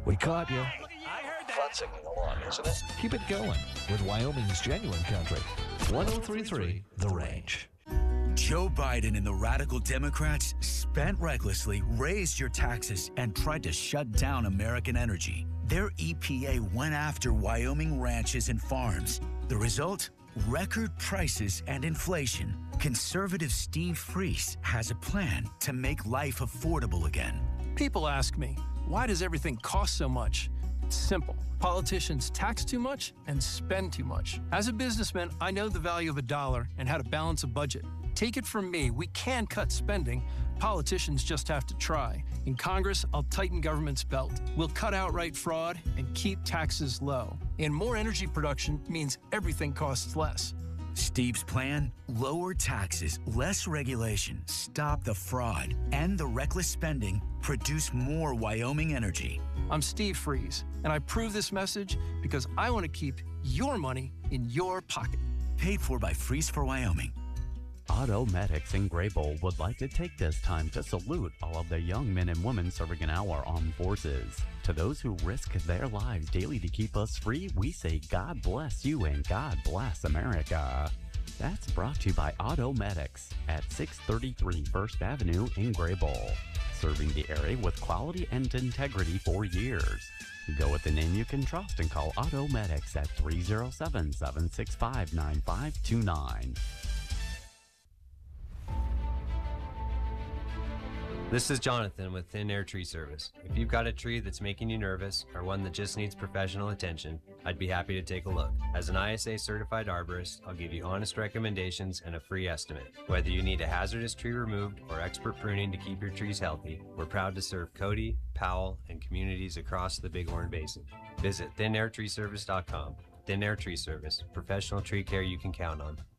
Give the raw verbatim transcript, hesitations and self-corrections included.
We caught you. Futzing along, isn't it? Keep it going with Wyoming's genuine country. one oh three point three The Range. Joe Biden and the radical Democrats spent recklessly, raised your taxes, and tried to shut down American energy. Their E P A went after Wyoming ranches and farms. The result? Record prices and inflation. Conservative Steve Freese has a plan to make life affordable again. People ask me, why does everything cost so much? It's simple. Politicians tax too much and spend too much. As a businessman, I know the value of a dollar and how to balance a budget. Take it from me, we can cut spending. Politicians just have to try. In Congress, I'll tighten government's belt. We'll cut outright fraud and keep taxes low. And more energy production means everything costs less. Steve's plan? Lower taxes, less regulation, stop the fraud, and the reckless spending, produce more Wyoming energy. I'm Steve Freese, and I prove this message because I want to keep your money in your pocket. Paid for by Freese for Wyoming. Auto Medics in Graybull would like to take this time to salute all of the young men and women serving in our armed forces. To those who risk their lives daily to keep us free, we say God bless you and God bless America. That's brought to you by Auto Medics at six thirty-three First Avenue in Graybull, serving the area with quality and integrity for years. Go with the name you can trust and call Auto Medics at three oh seven, seven six five, nine five two nine. This is Jonathan with Thin Air Tree Service. If you've got a tree that's making you nervous or one that just needs professional attention, I'd be happy to take a look. As an I S A certified arborist, I'll give you honest recommendations and a free estimate. Whether you need a hazardous tree removed or expert pruning to keep your trees healthy, we're proud to serve Cody, Powell, and communities across the Bighorn Basin. Visit thin air tree service dot com. Thin Air Tree Service, professional tree care you can count on.